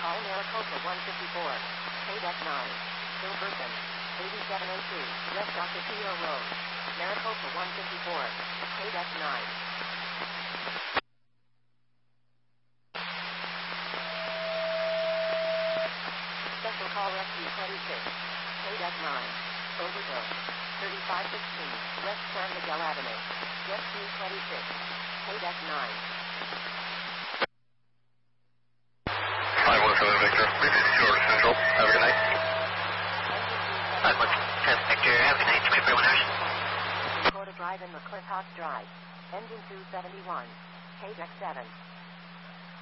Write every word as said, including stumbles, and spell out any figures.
Call Maricopa one fifty-four. K-Deck nine. Silverton. eighty-seven oh two. West Ocotillo Road. Maricopa one fifty-four. K-Deck nine. Special Call Rescue twenty-six. K-Deck nine. Overdose. thirty-five sixteen. West San Miguel Avenue. Rescue twenty-six. K-Deck nine. five one seven Victor. three fifty-two Central. Have a good night. five one seven Victor. Have a good night. twenty-four hours. Dakota Drive and McClintock Drive. Engine two seventy-one. K-Deck seven.